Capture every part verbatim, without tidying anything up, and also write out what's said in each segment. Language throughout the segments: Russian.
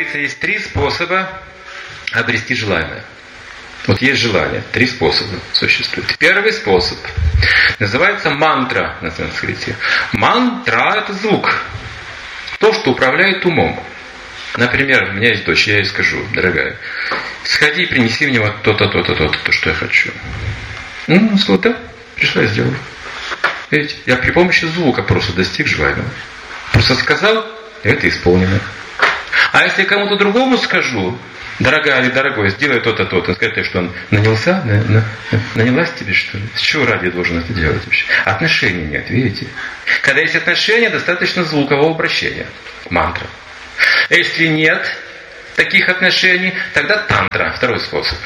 говорится, есть три способа обрести желаемое. Вот есть желание. Три способа существуют. Первый способ называется мантра на санскрите. Мантра – это звук. То, что управляет умом. Например, у меня есть дочь, я ей скажу: дорогая, сходи и принеси мне вот то-то, то-то, то-то, то, что я хочу. Ну, сказала: да, пришла и сделала. Видите, я при помощи звука просто достиг желаемого. Просто сказал, и это исполнено. А если я кому-то другому скажу: дорогая или дорогой, сделай то-то, то-то, сказать, что он нанялся, на, на, нанялась тебе, что ли? С чего ради я должен это делать вообще? Отношений нет, видите? Когда есть отношения, достаточно звукового обращения. Мантра. Если нет таких отношений, тогда тантра, второй способ.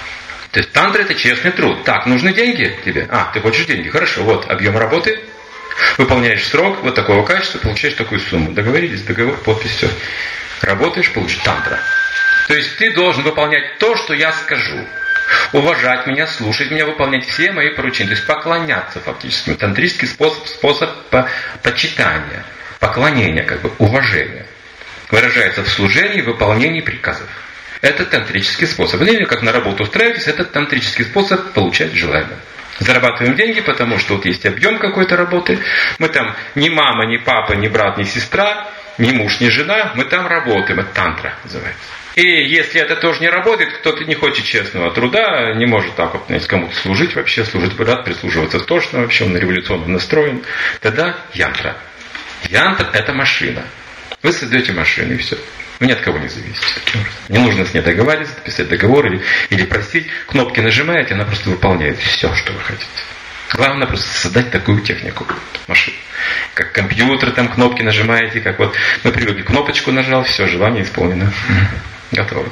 То есть тантра — это честный труд. Так, нужны деньги тебе? А, ты хочешь деньги? Хорошо, вот объем работы, выполняешь срок, вот такого качества, получаешь такую сумму. Договорились, договор, подпись, все. Работаешь, получишь. Тантра. То есть ты должен выполнять то, что я скажу. Уважать меня, слушать меня, выполнять все мои поручения. То есть поклоняться фактически. Тантрический способ, способ по, почитания, поклонения, как бы уважения. Выражается в служении и выполнении приказов. Это тантрический способ. Или как на работу устраиваетесь, это тантрический способ получать желаемое. Зарабатываем деньги, потому что вот есть объем какой-то работы. Мы там ни мама, ни папа, ни брат, ни сестра, ни муж, ни жена. Мы там работаем. Это тантра называется. И если это тоже не работает, кто-то не хочет честного труда, не может так вот, знаете, кому-то служить вообще, служить брат, прислуживаться тошно вообще, он революционно настроен, тогда янтра. Янтра – это машина. Вы создаете машину, и все. Вы ни от кого не зависите. Не нужно с ней договариваться, писать договор или, или просить. Кнопки нажимаете, она просто выполняет все, что вы хотите. Главное просто создать такую технику машину. Как компьютер, там кнопки нажимаете, как вот мы привыкли, кнопочку нажал, все, желание исполнено. Готово.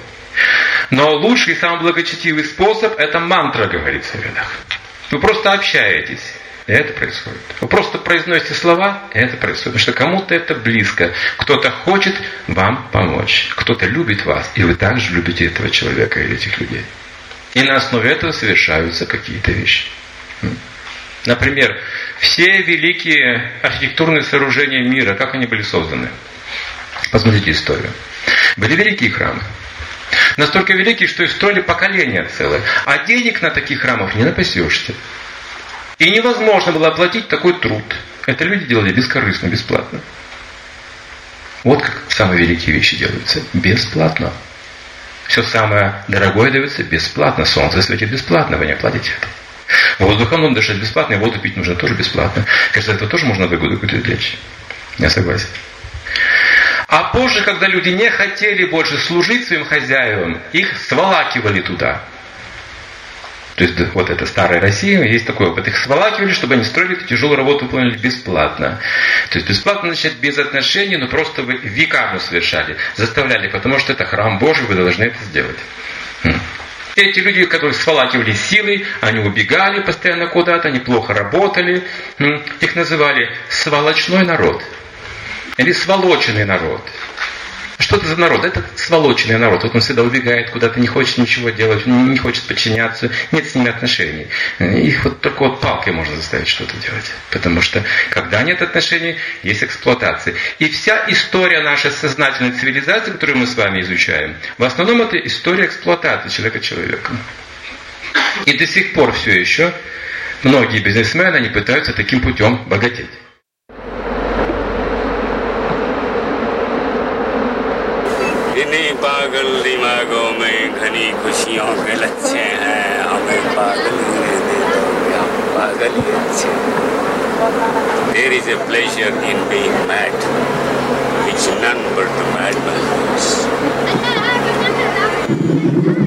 Но лучший и самый благочестивый способ – это мантра, говорится в ведах. Вы просто общаетесь. И это происходит. Вы просто произносите слова, и это происходит. Потому что кому-то это близко. Кто-то хочет вам помочь. Кто-то любит вас, и вы также любите этого человека или этих людей. И на основе этого совершаются какие-то вещи. Например, все великие архитектурные сооружения мира, как они были созданы? Посмотрите историю. Были великие храмы. Настолько великие, что их строили поколения целые. А денег на таких храмах не напасешься. И невозможно было оплатить такой труд. Это люди делали бескорыстно, бесплатно. Вот как самые великие вещи делаются. Бесплатно. Все самое дорогое дается бесплатно. Солнце светит бесплатно, вы не оплатите это. Воздухом нужно дышать бесплатно, и воду пить нужно тоже бесплатно. Кажется, это тоже можно выгоду какую-то извлечь. Я согласен. А позже, когда люди не хотели больше служить своим хозяевам, их сволакивали туда. То есть вот это старая Россия, есть такой опыт. Их сволакивали, чтобы они строили эту тяжелую работу, выполняли бесплатно. То есть бесплатно, значит, без отношений, но просто вы викарну совершали. Заставляли, потому что это храм Божий, вы должны это сделать. Эти люди, которые сволакивали силой, они убегали постоянно куда-то, они плохо работали. Их называли сволочной народ. Или сволоченный народ. Что это за народ? Это сволоченный народ. Вот он всегда убегает куда-то, не хочет ничего делать, не хочет подчиняться, нет с ними отношений. Их вот только вот палкой можно заставить что-то делать. Потому что, когда нет отношений, есть эксплуатация. И вся история нашей сознательной цивилизации, которую мы с вами изучаем, в основном это история эксплуатации человека человеком. И до сих пор все еще многие бизнесмены, они пытаются таким путем богатеть. पागल दिमागों में घनी खुशियों के लच्छे हैं हमें पागल ही रहने दो या पागल ही अच्छे There is a pleasure in being mad which none but the madman knows.